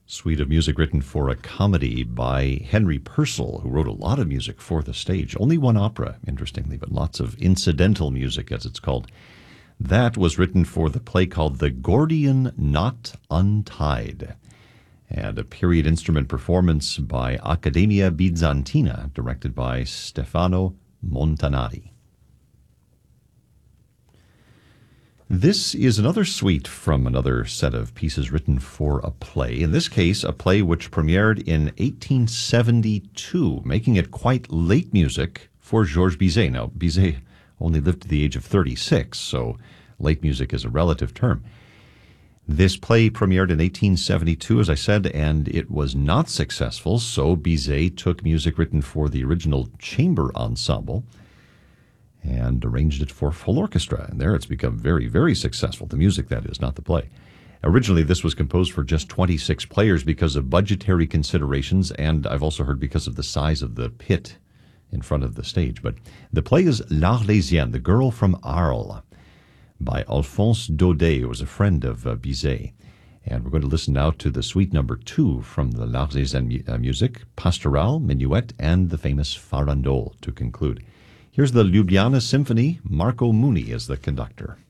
Suite of music written for a comedy by Henry Purcell, who wrote a lot of music for the stage. Only one opera, interestingly, but lots of incidental music, as it's called. That was written for the play called The Gordian Knot Untied, and a period instrument performance by Accademia Bizantina, directed by Stefano Montanari. This is another suite from another set of pieces written for a play. In this case, a play which premiered in 1872, making it quite late music for Georges Bizet. Now, Bizet only lived to the age of 36, so late music is a relative term. This play premiered in 1872, as I said, and it was not successful, so Bizet took music written for the original chamber ensemble and arranged it for full orchestra. And there it's become very, very successful. The music, that is, not the play. Originally, this was composed for just 26 players because of budgetary considerations, and I've also heard because of the size of the pit in front of the stage. But the play is L'Arlésienne, The Girl from Arles, by Alphonse Daudet, who was a friend of Bizet. And we're going to listen now to the suite number 2 from the L'Arlésienne music, Pastoral, Minuet, and the famous Farandole to conclude. Here's the Ljubljana Symphony, Marco Muni as the conductor.